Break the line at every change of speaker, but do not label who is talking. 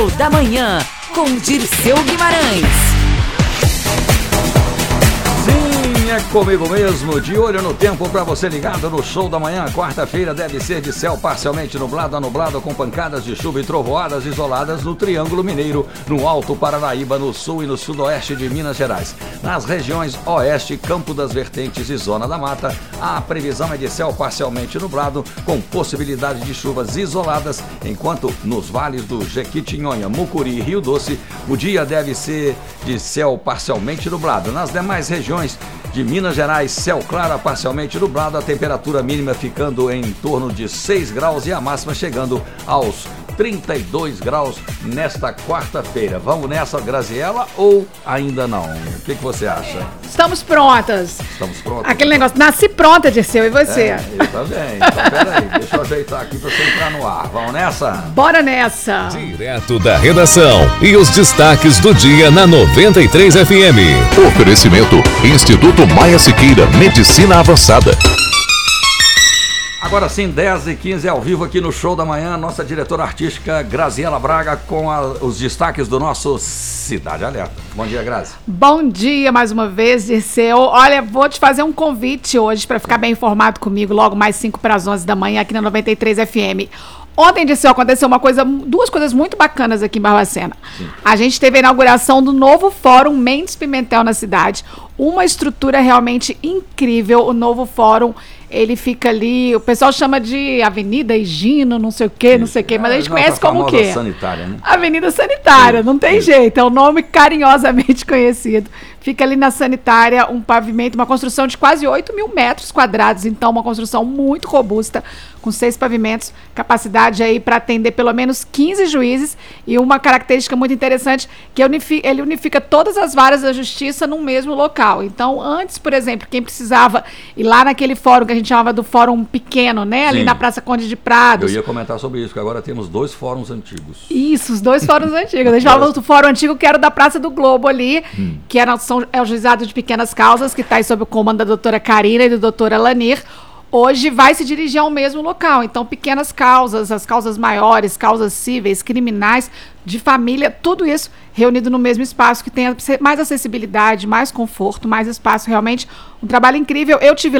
Show da Manhã, com Dirceu Guimarães.
Sim, é comigo mesmo, de olho no tempo para você ligado no Show da Manhã. Quarta-feira deve ser de céu parcialmente nublado a nublado, com pancadas de chuva e trovoadas isoladas no Triângulo Mineiro, no Alto Paranaíba, no sul e no sudoeste de Minas Gerais. Nas regiões oeste, Campo das Vertentes e Zona da Mata, a previsão é de céu parcialmente nublado, com possibilidade de chuvas isoladas, enquanto nos vales do Jequitinhonha, Mucuri e Rio Doce, o dia deve ser de céu parcialmente nublado. Nas demais regiões de Minas Gerais, céu claro a parcialmente nublado, a temperatura mínima ficando em torno de 6 graus e a máxima chegando aos 32 graus nesta quarta-feira. Vamos nessa, Graziela, ou ainda não? O que você acha?
Estamos prontas.
Estamos prontas.
Aquele negócio, nasci pronta, Dirceu, e você?
Eu também. Então, peraí, deixa eu ajeitar aqui pra você entrar no ar. Vamos nessa?
Bora nessa.
Direto da redação e os destaques do dia na 93 FM.
Oferecimento Instituto Maia Siqueira, Medicina Avançada.
Agora sim, 10h15 ao vivo aqui no Show da Manhã, nossa diretora artística Graziela Braga com os destaques do nosso Cidade Alerta. Bom dia, Grazi.
Bom dia mais uma vez, Dirceu. Olha, vou te fazer um convite hoje para ficar bem informado comigo logo mais 5:11 da manhã aqui na 93 FM. Ontem, Dirceu, aconteceu duas coisas muito bacanas aqui em Barbacena. Sim. A gente teve a inauguração do novo Fórum Mendes Pimentel na cidade. Uma estrutura realmente incrível. O novo fórum, ele fica ali, o pessoal chama de Avenida Higino, não sei o quê, mas a gente conhece como o quê?
Sanitária, né?
Avenida Sanitária, não tem jeito, é um nome carinhosamente conhecido. Fica ali na Sanitária, um pavimento, uma construção de quase 8.000 metros quadrados, então uma construção muito robusta, com 6 pavimentos, capacidade aí para atender pelo menos 15 juízes, e uma característica muito interessante, que ele unifica todas as varas da justiça num mesmo local. Então, antes, por exemplo, quem precisava ir lá naquele fórum que a gente chamava do fórum pequeno, né? Ali na Praça Conde de Prados.
Eu ia comentar sobre isso, que agora temos 2 fóruns antigos.
Isso, os 2 fóruns antigos. A gente falava do fórum antigo, que era o da Praça do Globo ali, que é o Juizado de Pequenas Causas, que está aí sob o comando da doutora Karina e do doutor Alanir. Hoje vai se dirigir ao mesmo local. Então, pequenas causas, as causas maiores, causas cíveis, criminais, de família, tudo isso reunido no mesmo espaço, que tenha mais acessibilidade, mais conforto, mais espaço. Realmente um trabalho incrível. Eu tive